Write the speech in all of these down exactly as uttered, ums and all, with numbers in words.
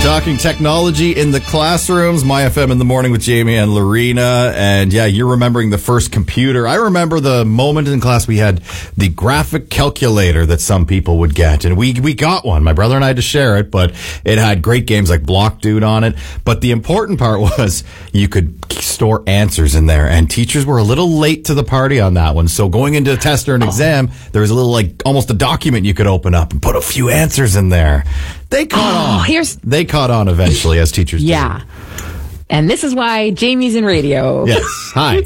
Talking technology in the classrooms, My F M in the morning with Jamie and Lorena. And yeah, you're remembering the first computer. I remember the moment in class we had the graphic calculator that some people would get. And we, we got one. My brother and I had to share it, but it had great games like Block Dude on it. But the important part was you could store answers in there. And teachers were a little late to the party on that one. So going into a test or an exam, there was a little like almost a document you could open up and put a few answers in there. They caught oh, on. Here's They caught on eventually, as teachers do. Yeah. And this is why Jamie's in radio. Yes. Hi.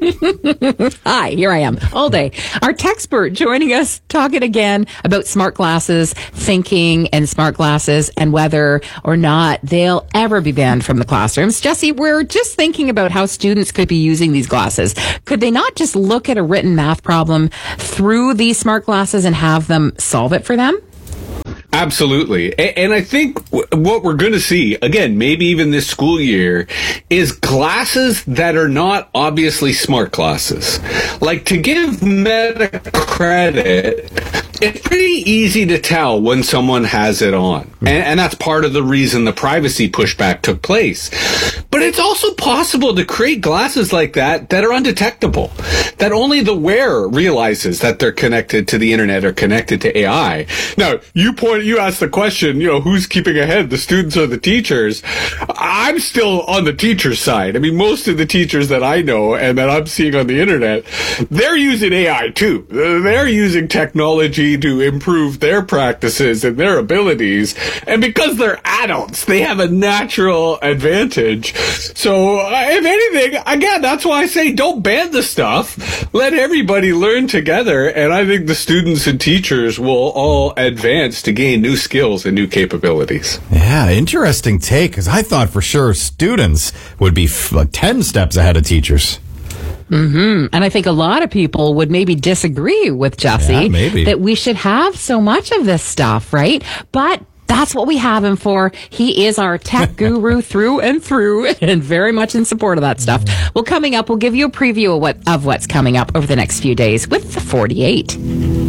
Hi, here I am all day. Our techspert joining us, talking again about smart glasses, thinking and smart glasses, and whether or not they'll ever be banned from the classrooms. Jesse, we're just thinking about how students could be using these glasses. Could they not just look at a written math problem through these smart glasses and have them solve it for them? Absolutely. And I think what we're going to see, again, maybe even this school year, is glasses that are not obviously smart glasses. Like, to give Meta credit, it's pretty easy to tell when someone has it on. And, and that's part of the reason the privacy pushback took place. But it's also possible to create glasses like that that are undetectable, that only the wearer realizes that they're connected to the internet or connected to A I. Now, you point, you asked the question, you know, who's keeping ahead, the students or the teachers? I'm still on the teacher's side. I mean, most of the teachers that I know and that I'm seeing on the internet, they're using A I too. They're using technology to improve their practices and their abilities. And because they're adults, they have a natural advantage. So, uh, if anything, again, that's why I say don't ban the stuff. Let everybody learn together. And I think the students and teachers will all advance to gain new skills and new capabilities. Yeah, interesting take, because I thought for sure students would be f- like ten steps ahead of teachers. Mm-hmm. And I think a lot of people would maybe disagree with Jesse yeah, maybe. that we should have so much of this stuff, right? But that's what we have him for. He is our tech guru through and through, and very much in support of that stuff. Well, coming up, we'll give you a preview of what of what's coming up over the next few days with the forty-eight.